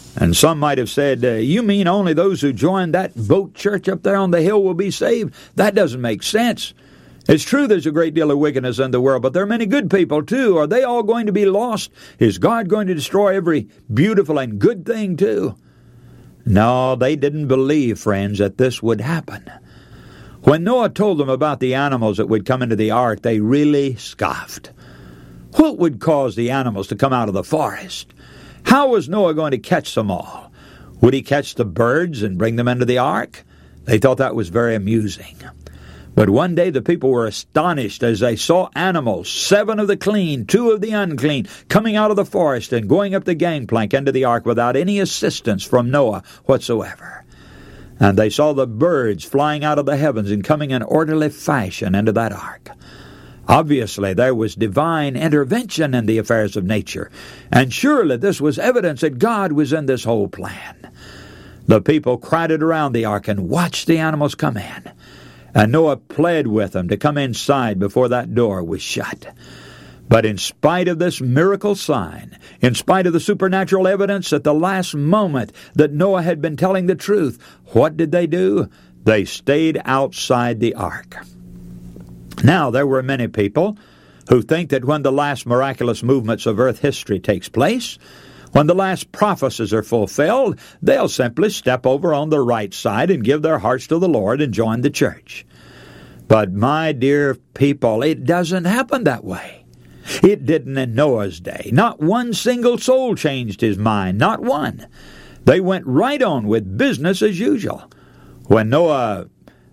And some might have said, you mean only those who join that boat church up there on the hill will be saved? That doesn't make sense. It's true there's a great deal of wickedness in the world, but there are many good people too. Are they all going to be lost? Is God going to destroy every beautiful and good thing too? No, they didn't believe, friends, that this would happen. When Noah told them about the animals that would come into the ark, they really scoffed. What would cause the animals to come out of the forest? How was Noah going to catch them all? Would he catch the birds and bring them into the ark? They thought that was very amusing. But one day the people were astonished as they saw animals, 7 of the clean, 2 of the unclean, coming out of the forest and going up the gangplank into the ark without any assistance from Noah whatsoever. And they saw the birds flying out of the heavens and coming in orderly fashion into that ark. Obviously, there was divine intervention in the affairs of nature, and surely this was evidence that God was in this whole plan. The people crowded around the ark and watched the animals come in. And Noah pled with them to come inside before that door was shut. But in spite of this miracle sign, in spite of the supernatural evidence at the last moment that Noah had been telling the truth, what did they do? They stayed outside the ark. Now, there were many people who think that when the last miraculous movements of earth history takes place, when the last prophecies are fulfilled, they'll simply step over on the right side and give their hearts to the Lord and join the church. But my dear people, it doesn't happen that way. It didn't in Noah's day. Not one single soul changed his mind, not one. They went right on with business as usual. When Noah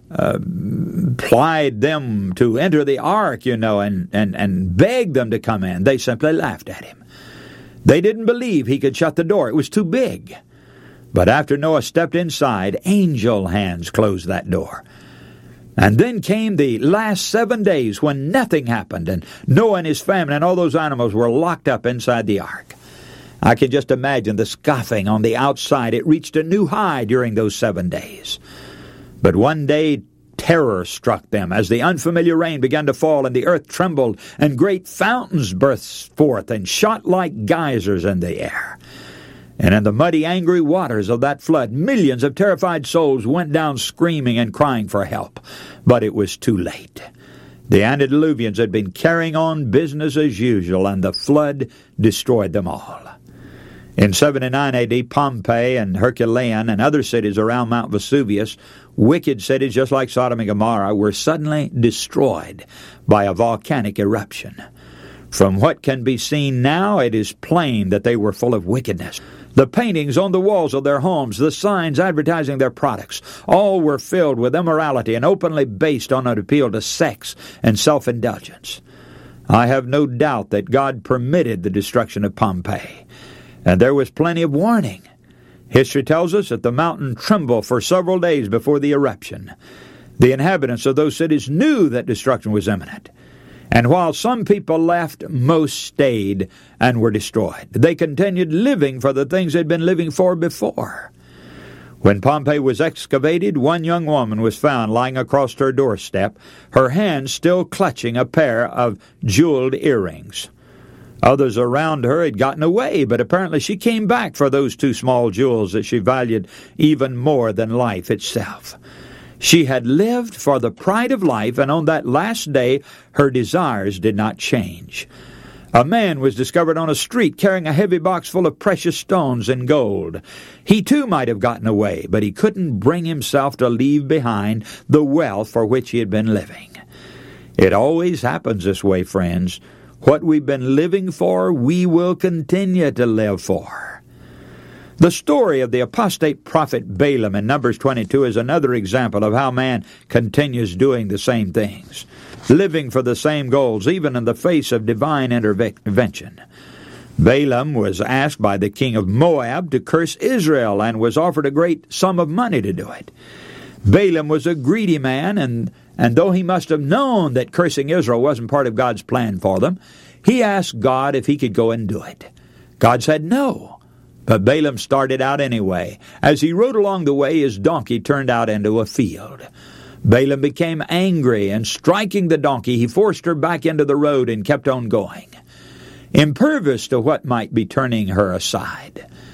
plied them to enter the ark, and begged them to come in, they simply laughed at him. They didn't believe he could shut the door. It was too big. But after Noah stepped inside, angel hands closed that door. And then came the last 7 days when nothing happened, and Noah and his family and all those animals were locked up inside the ark. I can just imagine the scoffing on the outside. It reached a new high during those 7 days. But one day, terror struck them as the unfamiliar rain began to fall and the earth trembled and great fountains burst forth and shot like geysers in the air. And in the muddy, angry waters of that flood, millions of terrified souls went down screaming and crying for help. But it was too late. The antediluvians had been carrying on business as usual, and the flood destroyed them all. In 79 A.D., Pompeii and Herculaneum and other cities around Mount Vesuvius, wicked cities just like Sodom and Gomorrah, were suddenly destroyed by a volcanic eruption. From what can be seen now, it is plain that they were full of wickedness. The paintings on the walls of their homes, the signs advertising their products, all were filled with immorality and openly based on an appeal to sex and self-indulgence. I have no doubt that God permitted the destruction of Pompeii. And there was plenty of warning. History tells us that the mountain trembled for several days before the eruption. The inhabitants of those cities knew that destruction was imminent. And while some people left, most stayed and were destroyed. They continued living for the things they'd been living for before. When Pompeii was excavated, one young woman was found lying across her doorstep, her hand still clutching a pair of jeweled earrings. Others around her had gotten away, but apparently she came back for those 2 small jewels that she valued even more than life itself. She had lived for the pride of life, and on that last day her desires did not change. A man was discovered on a street carrying a heavy box full of precious stones and gold. He too might have gotten away, but he couldn't bring himself to leave behind the wealth for which he had been living. It always happens this way, friends. What we've been living for, we will continue to live for. The story of the apostate prophet Balaam in Numbers 22 is another example of how man continues doing the same things, living for the same goals, even in the face of divine intervention. Balaam was asked by the king of Moab to curse Israel and was offered a great sum of money to do it. Balaam was a greedy man, and though he must have known that cursing Israel wasn't part of God's plan for them, he asked God if he could go and do it. God said no, but Balaam started out anyway. As he rode along the way, his donkey turned out into a field. Balaam became angry, and striking the donkey, he forced her back into the road and kept on going, impervious to what might be turning her aside.